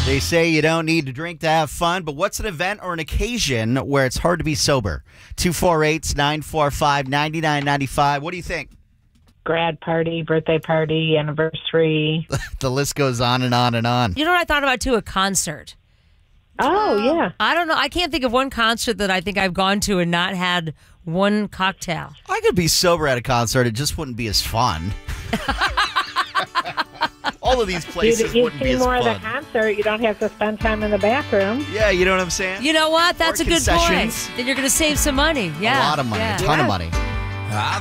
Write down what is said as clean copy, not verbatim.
They say you don't need to drink to have fun, but what's an event or an occasion where it's hard to be sober? 248-945-9995. What do you think? Grad party, birthday party, anniversary. The list goes on and on and on. You know what I thought about, too? A concert. Oh, yeah. I don't know. I can't think of one concert that I think I've gone to and not had one cocktail. I could be sober at a concert. It just wouldn't be as fun. All of these places you wouldn't be see as more fun. of the concert. You don't have to spend time in the bathroom. Yeah, you know what I'm saying? You know what? That's Or a good concessions. point. Then you're going to save some money. Yeah. A lot of money, Yeah. a ton of money.